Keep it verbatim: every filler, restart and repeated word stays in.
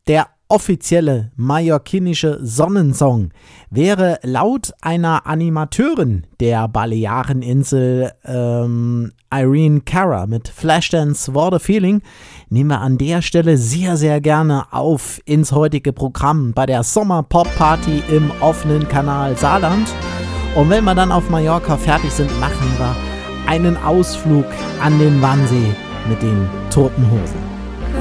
Der offizielle mallorquinische Sonnensong wäre laut einer Animateurin der Baleareninsel, ähm, Irene Cara mit Flashdance What a Feeling, nehmen wir an der Stelle sehr, sehr gerne auf ins heutige Programm bei der Sommer-Pop-Party im offenen Kanal Saarland. Und wenn wir dann auf Mallorca fertig sind, machen wir einen Ausflug an den Wannsee mit den Toten Hosen.